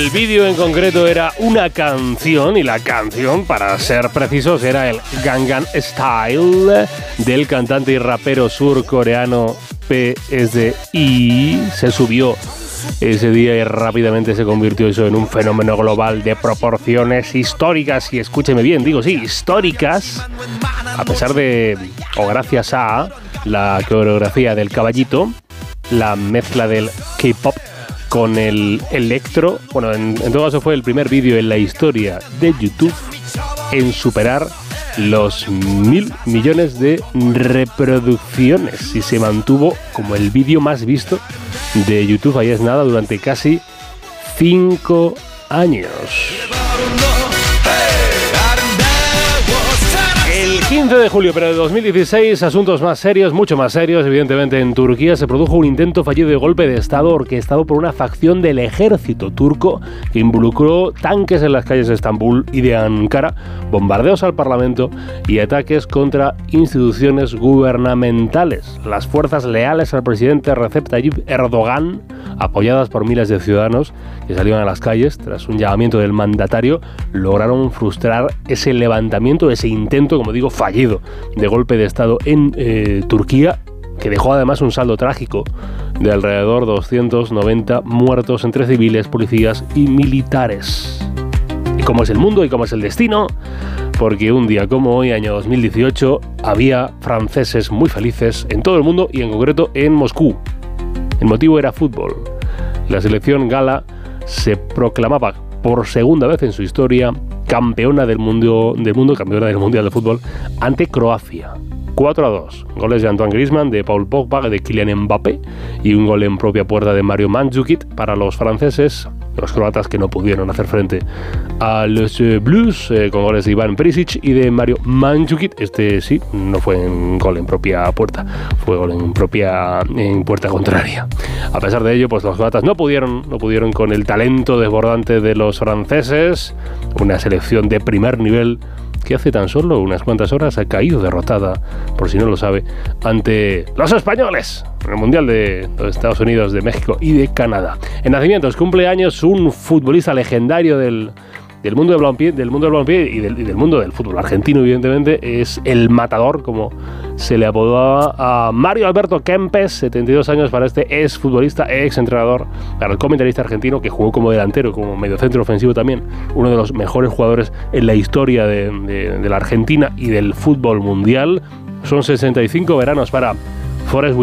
El vídeo en concreto era una canción, y la canción, para ser precisos, era el Gangnam Style del cantante y rapero surcoreano PSI. Se subió ese día y rápidamente se convirtió eso en un fenómeno global de proporciones históricas, y escúcheme bien, digo sí, históricas, a pesar de, o gracias a, la coreografía del caballito, la mezcla del K-pop con el electro. Bueno, en todo caso fue el primer vídeo en la historia de YouTube en superar los 1.000 millones de reproducciones y se mantuvo como el vídeo más visto de YouTube, ahí es nada, durante casi 5 años. El 15 de julio, pero de 2016, asuntos más serios, mucho más serios, evidentemente en Turquía se produjo un intento fallido de golpe de Estado orquestado por una facción del ejército turco que involucró tanques en las calles de Estambul y de Ankara, bombardeos al Parlamento y ataques contra instituciones gubernamentales. Las fuerzas leales al presidente Recep Tayyip Erdogan, apoyadas por miles de ciudadanos que salieron a las calles tras un llamamiento del mandatario, lograron frustrar ese levantamiento, ese intento, como digo, fallido de golpe de Estado en Turquía, que dejó además un saldo trágico de alrededor de 290 muertos entre civiles, policías y militares. ¿Y cómo es el mundo y cómo es el destino? Porque un día como hoy, año 2018, había franceses muy felices en todo el mundo y en concreto en Moscú. El motivo era fútbol. La selección gala se proclamaba por segunda vez en su historia campeona del mundo, campeona del Mundial de Fútbol ante Croacia. 4-2. Goles de Antoine Griezmann, de Paul Pogba, de Kylian Mbappé y un gol en propia puerta de Mario Mandzukic para los franceses. Los croatas que no pudieron hacer frente a los Blues, con goles de Ivan Perisic y de Mario Mandzukic. Este sí, no fue en gol en propia puerta, fue gol en puerta contraria. A pesar de ello, pues los croatas no pudieron con el talento desbordante de los franceses. Una selección de primer nivel que hace tan solo unas cuantas horas ha caído derrotada, por si no lo sabe, ante los españoles en el Mundial de los Estados Unidos, de México y de Canadá. En nacimientos, cumpleaños un futbolista legendario del mundo del balompié, y del mundo del fútbol argentino, evidentemente, es el Matador, como se le apodaba a Mario Alberto Kempes, 72 años para este ex futbolista, ex entrenador, para el comentarista argentino, que jugó como delantero, como mediocentro ofensivo también, uno de los mejores jugadores en la historia de la Argentina y del fútbol mundial. Son 65 veranos para Forest